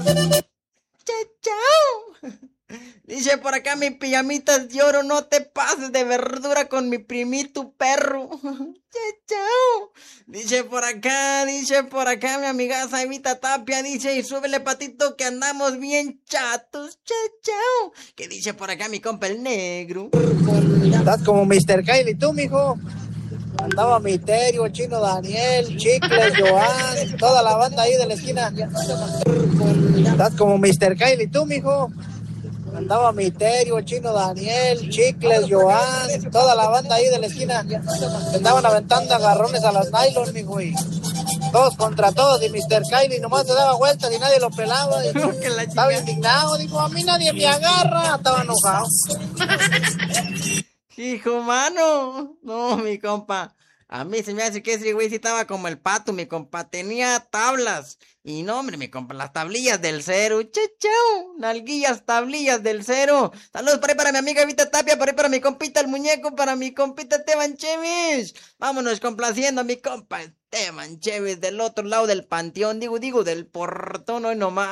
Chao. Dice por acá mi pijamitas de oro, no te pases de verdura con mi primito perro. Chao. Dice por acá mi amiga Evita Tapia, dice, y súbele patito que andamos bien chatos. Chao. Que dice por acá mi compa el negro. Estás como Mr. Kylie, tú, mijo. Andaba Miterio, el chino Daniel, Chicles, Joan, toda la banda ahí de la esquina. Estás como Mr. Kylie, tú, mijo. Andaba Miterio, el chino Daniel, Chicles, Joan, toda la banda ahí de la esquina. Se andaban aventando agarrones a las nylon, mijo, y todos contra todos. Y Mr. Kylie nomás se daba vueltas y nadie lo pelaba. Y Que la estaba chica. indignado, dijo, a mí nadie me agarra. Estaba enojado. Hijo mano. No, mi compa. A mí se me hace que ese güey sí estaba como el pato, mi compa. Tenía tablas. Y no, hombre, mi compa, las tablillas del cero. Chao. Nalguillas, tablillas del cero. Saludos por ahí para mi amiga Evita Tapia, por ahí para mi compita el muñeco, para mi compita Esteban Chevis. Vámonos complaciendo a mi compa Esteban Chevis del otro lado del panteón. Digo, del portón hoy nomás.